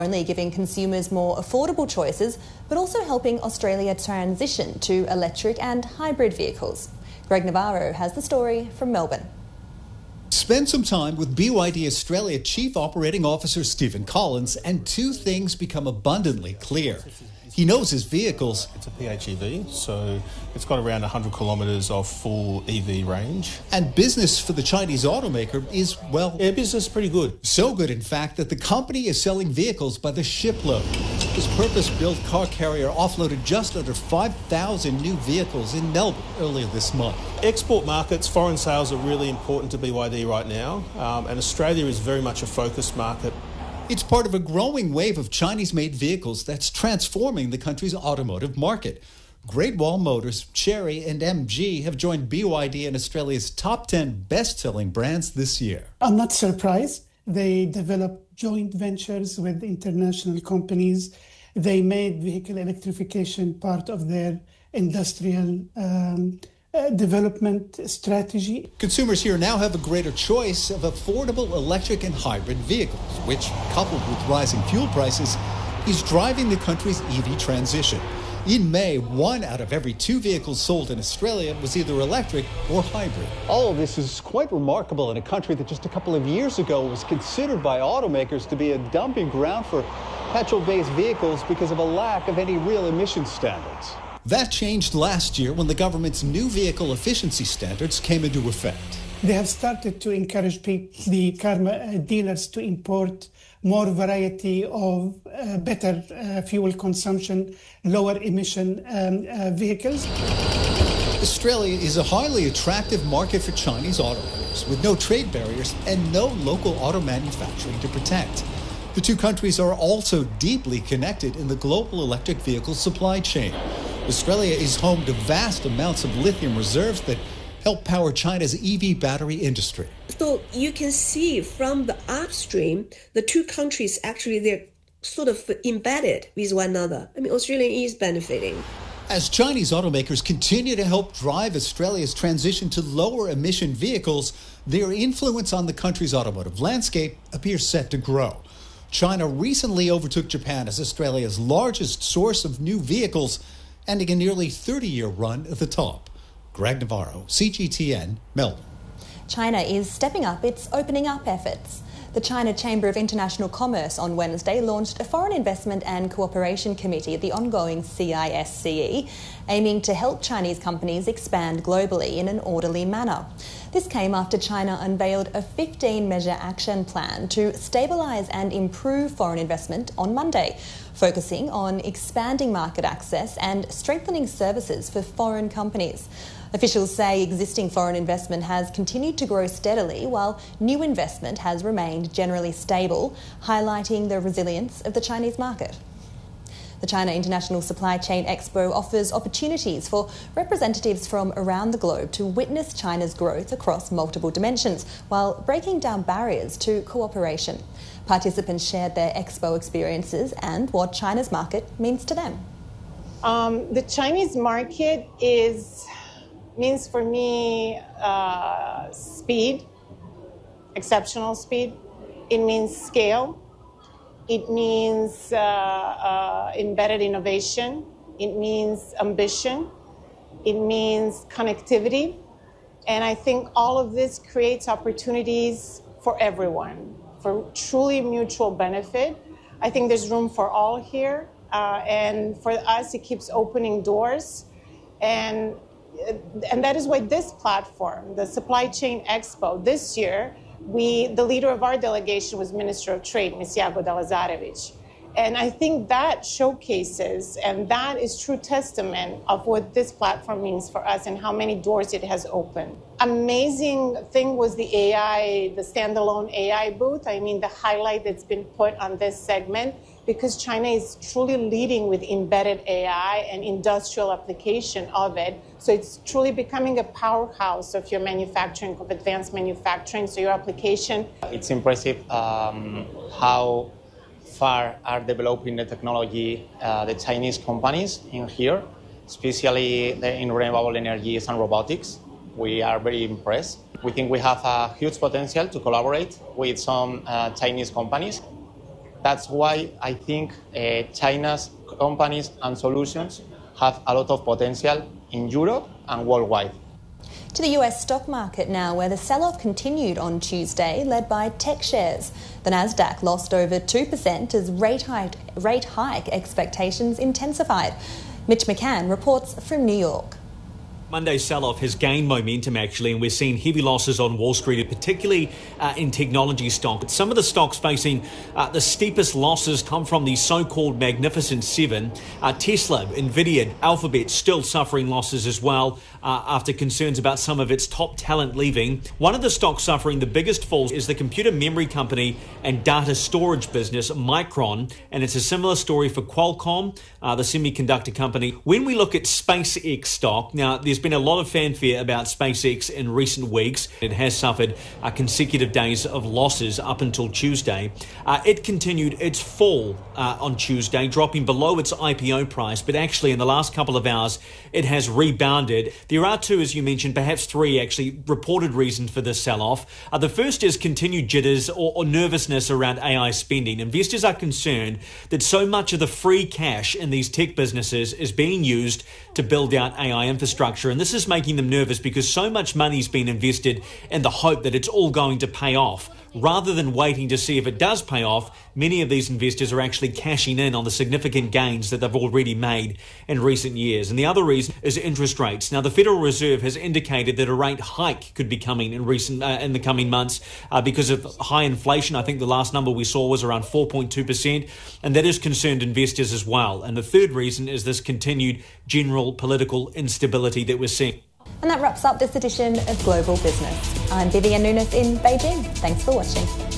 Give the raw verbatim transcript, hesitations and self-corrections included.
Only giving consumers more affordable choices, but also helping Australia transition to electric and hybrid vehicles. Greg Navarro has the story from Melbourne. Spend some time with B Y D Australia Chief Operating Officer Stephen Collins, and two things become abundantly clear. He knows his vehicles. It's a P H E V, so it's got around one hundred kilometres of full E V range. And business for the Chinese automaker is, well... Yeah, business is pretty good. So good, in fact, that the company is selling vehicles by the shipload. This purpose-built car carrier offloaded just under five thousand new vehicles in Melbourne earlier this month. Export markets, foreign sales are really important to B Y D right now, um, and Australia is very much a focused market. It's part of a growing wave of Chinese-made vehicles that's transforming the country's automotive market. Great Wall Motors, Chery and M G have joined B Y D in Australia's top ten best-selling brands this year. I'm not surprised. They developed joint ventures with international companies. They made vehicle electrification part of their industrial um, Uh, development strategy. Consumers here now have a greater choice of affordable electric and hybrid vehicles, which, coupled with rising fuel prices, is driving the country's E V transition. In May, one out of every two vehicles sold in Australia was either electric or hybrid. All of this is quite remarkable in a country that just a couple of years ago was considered by automakers to be a dumping ground for petrol-based vehicles because of a lack of any real emission standards. That changed last year when the government's new vehicle efficiency standards came into effect. They have started to encourage people, the car dealers to import more variety of uh, better uh, fuel consumption, lower emission um, uh, vehicles. Australia is a highly attractive market for Chinese automakers with no trade barriers and no local auto manufacturing to protect. The two countries are also deeply connected in the global electric vehicle supply chain. Australia is home to vast amounts of lithium reserves that help power China's E V battery industry. So you can see from the upstream, the two countries actually, they're sort of embedded with one another. I mean, Australia is benefiting. As Chinese automakers continue to help drive Australia's transition to lower emission vehicles, their influence on the country's automotive landscape appears set to grow. China recently overtook Japan as Australia's largest source of new vehicles, ending a nearly thirty-year run at the top. Greg Navarro, C G T N, Melbourne. China is stepping up its opening up efforts. The China Chamber of International Commerce on Wednesday launched a Foreign Investment and Cooperation Committee at the ongoing C I S C E, aiming to help Chinese companies expand globally in an orderly manner. This came after China unveiled a fifteen-measure action plan to stabilise and improve foreign investment on Monday, focusing on expanding market access and strengthening services for foreign companies. Officials say existing foreign investment has continued to grow steadily, while new investment has remained generally stable, highlighting the resilience of the Chinese market. The China International Supply Chain Expo offers opportunities for representatives from around the globe to witness China's growth across multiple dimensions, while breaking down barriers to cooperation. Participants shared their expo experiences and what China's market means to them. Um, the Chinese market is means for me uh, speed, exceptional speed. It means scale. It means uh, uh, embedded innovation. It means ambition. It means connectivity. And I think all of this creates opportunities for everyone, for truly mutual benefit. I think there's room for all here. Uh, and for us, it keeps opening doors. And, and that is why this platform, the Supply Chain Expo, this year, We, the leader of our delegation was Minister of Trade, Miz Jagoda Lazarevic. And I think that showcases, and that is true testament of what this platform means for us and how many doors it has opened. Amazing thing was the A I, the standalone A I booth. I mean, the highlight that's been put on this segment, because China is truly leading with embedded A I and industrial application of it. So it's truly becoming a powerhouse of your manufacturing, of advanced manufacturing, so your application. It's impressive um, how far are developing the technology, uh, the Chinese companies in here, especially the, in renewable energies and robotics. We are very impressed. We think we have a huge potential to collaborate with some uh, Chinese companies. That's why I think uh, China's companies and solutions have a lot of potential in Europe and worldwide. To the U S stock market now, where the sell-off continued on Tuesday, led by tech shares. The Nasdaq lost over two percent as rate hike, rate hike expectations intensified. Mitch McCann reports from New York. Monday's sell-off has gained momentum, actually, and we're seeing heavy losses on Wall Street, particularly uh, in technology stock. Some of the stocks facing uh, the steepest losses come from the so-called Magnificent Seven. Uh, Tesla, Nvidia, Alphabet still suffering losses as well uh, after concerns about some of its top talent leaving. One of the stocks suffering the biggest falls is the computer memory company and data storage business, Micron, and it's a similar story for Qualcomm, uh, the semiconductor company. When we look at SpaceX stock, now there's been a lot of fanfare about SpaceX in recent weeks. It has suffered uh, consecutive days of losses up until Tuesday. Uh, it continued its fall uh, on Tuesday, dropping below its I P O price, but actually in the last couple of hours it has rebounded. There are two, as you mentioned, perhaps three actually reported reasons for this sell-off. Uh, the first is continued jitters or, or nervousness around A I spending. Investors are concerned that so much of the free cash in these tech businesses is being used to build out A I infrastructure. And this is making them nervous because so much money's been invested in the hope that it's all going to pay off. Rather than waiting to see if it does pay off, many of these investors are actually cashing in on the significant gains that they've already made in recent years. And the other reason is interest rates. Now, the Federal Reserve has indicated that a rate hike could be coming in recent uh, in the coming months uh, because of high inflation. I think the last number we saw was around four point two percent, and that has concerned investors as well. And the third reason is this continued general political instability that we're seeing. And that wraps up this edition of Global Business. I'm Vivian Nunes in Beijing. Thanks for watching.